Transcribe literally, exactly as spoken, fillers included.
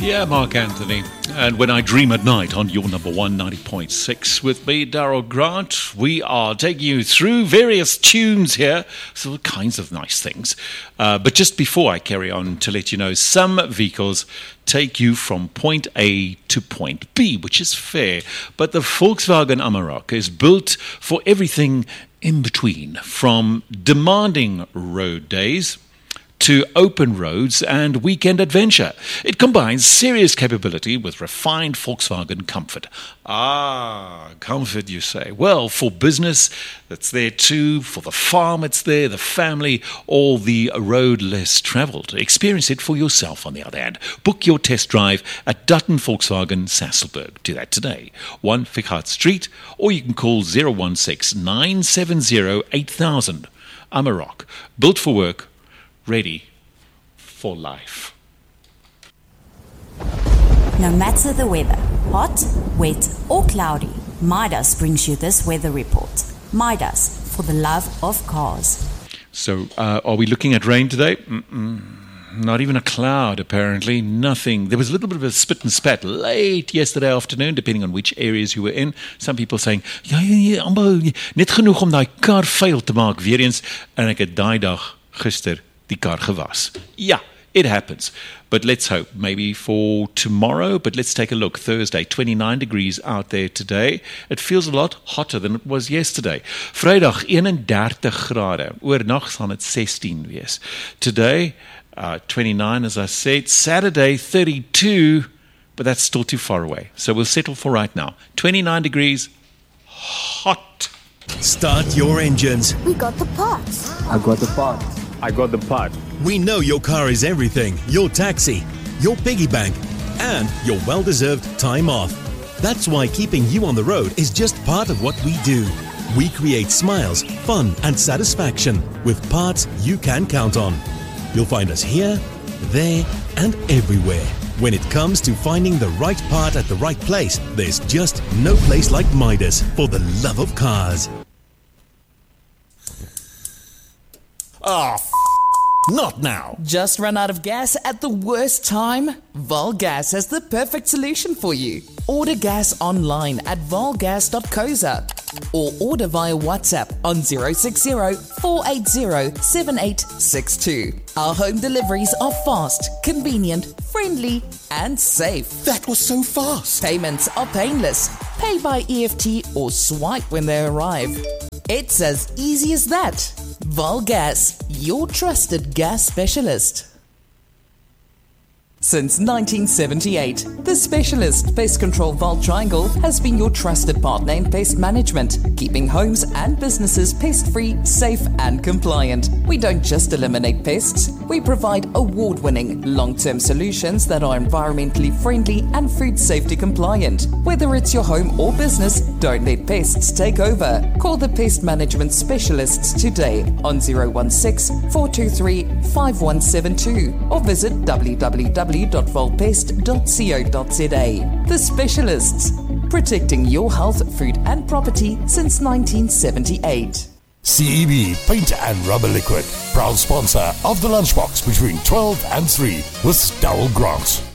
Yeah, Mark Anthony. And When I Dream at Night on your number one, ninety point six with me, Daryl Grant. We are taking you through various tunes here, so all kinds of nice things. Uh, but just before I carry on, to let you know, some vehicles take you from point A to point B, which is fair. But the Volkswagen Amarok is built for everything in between, from demanding road days to open roads and weekend adventure. It combines serious capability with refined Volkswagen comfort. Ah, comfort, you say. Well, for business, it's there too. For the farm, it's there. The family, or the road less travelled. Experience it for yourself, on the other hand. Book your test drive at Dutton Volkswagen Sasolburg. Do that today. one Fichart Street, or you can call zero one six, nine seven zero, eight thousand. Amarok, built for work, ready for life. No matter the weather, hot, wet or cloudy, Midas brings you this weather report. Midas, for the love of cars. So, uh, are we looking at rain today? Mm-mm. Not even a cloud, apparently. Nothing. There was a little bit of a spit and spat late yesterday afternoon, depending on which areas you were in. Some people saying, ja, ja, ja, net genoeg om daai kar vuil te maak weer eens. En ek het daai dag gister die kar gewas. Yeah, it happens. But let's hope maybe for tomorrow. But let's take a look. Thursday, twenty-nine degrees out there today. It feels a lot hotter than it was yesterday. Vrydag, eenendertig grade. Oornag gaan dit sixteen wees. Today, uh, twenty-nine, as I said. Saturday, thirty-two. But that's still too far away. So we'll settle for right now. twenty-nine degrees, hot. Start your engines. We got the parts. I got the parts. I got the part. We know your car is everything. Your taxi, your piggy bank, and your well-deserved time off. That's why keeping you on the road is just part of what we do. We create smiles, fun, and satisfaction with parts you can count on. You'll find us here, there, and everywhere. When it comes to finding the right part at the right place, there's just no place like Midas for the love of cars. Ah, f- not now. Just run out of gas at the worst time? Volgas has the perfect solution for you. Order gas online at volgas dot co dot za or order via WhatsApp on zero six zero, four eight zero, seven eight six two. Our home deliveries are fast, convenient, friendly, and safe. That was so fast. Payments are painless. Pay by E F T or swipe when they arrive. It's as easy as that. Volgas, your trusted gas specialist. Since nineteen seventy-eight, the Specialist Pest Control Vault Triangle has been your trusted partner in pest management, keeping homes and businesses pest-free, safe and compliant. We don't just eliminate pests, we provide award-winning long-term solutions that are environmentally friendly and food safety compliant. Whether it's your home or business, don't let pests take over. Call the Pest Management Specialists today on zero one six, four two three, five one seven two or visit w w w dot volpest dot co dot za. The Specialists, protecting your health, food and property since nineteen seventy-eight. C E B Paint and Rubber Liquid, proud sponsor of the Lunchbox between twelve and three with Daryl Grant.